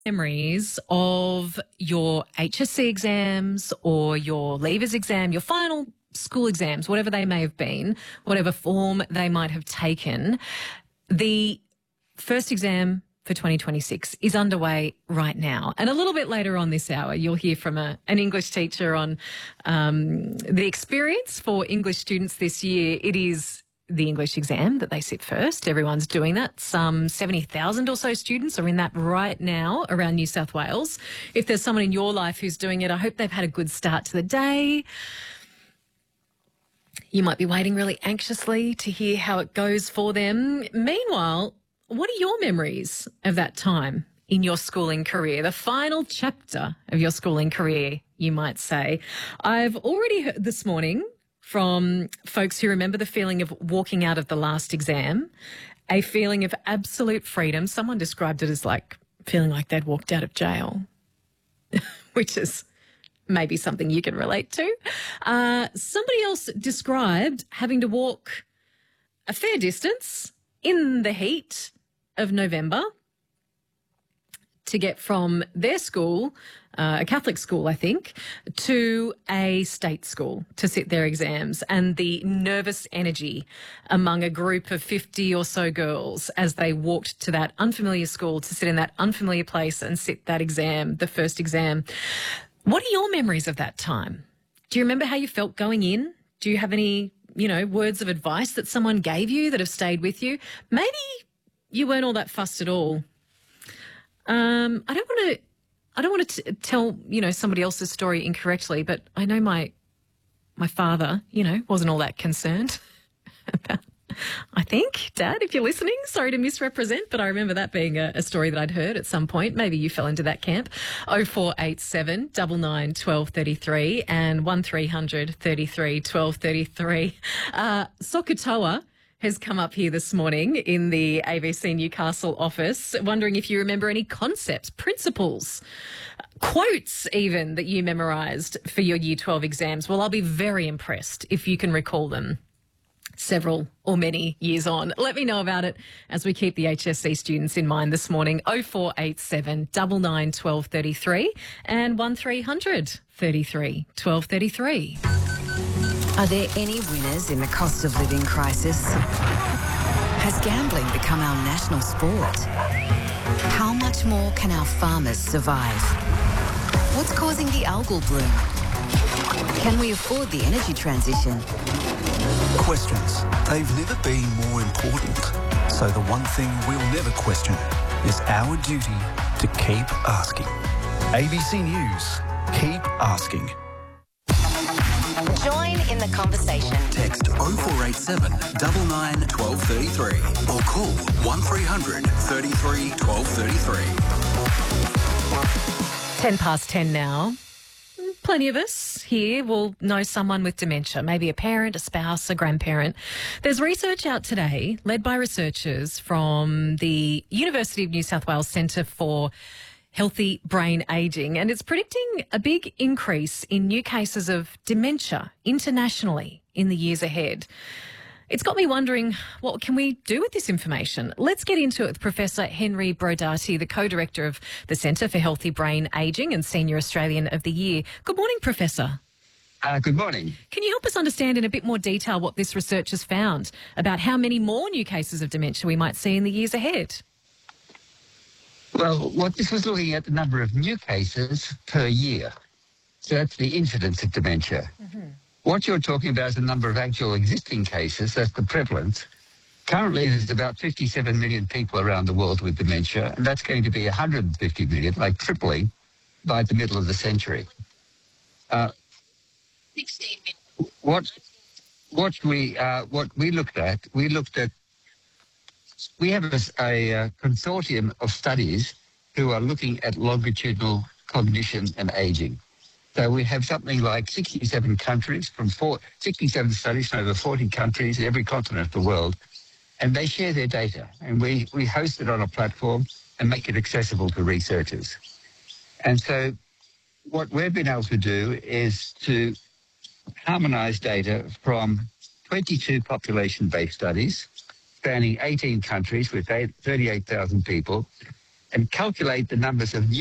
Memories of your HSC exams or your leavers exam, your final school exams, whatever they may have been, whatever form they might have taken. The first exam for 2026 is underway right now. And a little bit later on this hour, you'll hear from an English teacher on the experience for English students this year. It is the English exam that they sit first. Everyone's doing that. Some 70,000 or so students are in that right now around New South Wales. If there's someone in your life who's doing it, I hope they've had a good start to the day. You might be waiting really anxiously to hear how it goes for them. Meanwhile, what are your memories of that time in your schooling career, the final chapter of your schooling career, you might say? I've already heard this morning from folks who remember the feeling of walking out of the last exam, a feeling of absolute freedom. Someone described it as like feeling like they'd walked out of jail, which is maybe something you can relate to. Somebody else described having to walk a fair distance in the heat of November to get from their school, a Catholic school, I think, to a state school to sit their exams, and the nervous energy among a group of 50 or so girls as they walked to that unfamiliar school to sit in that unfamiliar place and sit that exam, the first exam. What are your memories of that time? Do you remember how you felt going in? Do you have any, words of advice that someone gave you that have stayed with you? Maybe you weren't all that fussed at all. I don't want to tell, somebody else's story incorrectly, but I know my father, wasn't all that concerned about, I think, Dad, if you're listening, sorry to misrepresent, but I remember that being a story that I'd heard at some point. Maybe you fell into that camp. 0487 99 1233 and 1300 33 1233. Sokotoa has come up here this morning in the ABC Newcastle office, wondering if you remember any concepts, principles, quotes even that you memorised for your Year 12 exams. Well, I'll be very impressed if you can recall them several or many years on. Let me know about it as we keep the HSC students in mind this morning. 0487 99 1233 and 1300 33 1233. Are there any winners in the cost of living crisis? Has gambling become our national sport? How much more can our farmers survive? What's causing the algal bloom? Can we afford the energy transition? Questions. They've never been more important. So the one thing we'll never question is our duty to keep asking. ABC News. Keep asking. Join in the conversation. Text 0487 99 1233 or call 1300 33 1233. 10 past 10 now. Plenty of us here will know someone with dementia, maybe a parent, a spouse, a grandparent. There's research out today led by researchers from the University of New South Wales Centre for Healthy Brain Ageing, and it's predicting a big increase in new cases of dementia internationally in the years ahead. It's got me wondering, what can we do with this information? Let's get into it with Professor Henry Brodati, the co-director of the Centre for Healthy Brain Ageing and Senior Australian of the Year. Good morning, Professor. Good morning. Can you help us understand in a bit more detail what this research has found about how many more new cases of dementia we might see in the years ahead? Well, what this was looking at the number of new cases per year. So that's the incidence of dementia. Mm-hmm. What you're talking about is the number of actual existing cases, that's the prevalence. Currently, there's about 57 million people around the world with dementia, and that's going to be 150 million, like tripling, by the middle of the century. 16 million. What we looked at, we have a consortium of studies who are looking at longitudinal cognition and aging. So we have something like 67 countries from 67 studies from over 40 countries in every continent of the world, and they share their data. And we host it on a platform and make it accessible to researchers. And so what we've been able to do is to harmonise data from 22 population-based studies spanning 18 countries with 38,000 people, and calculate the numbers of new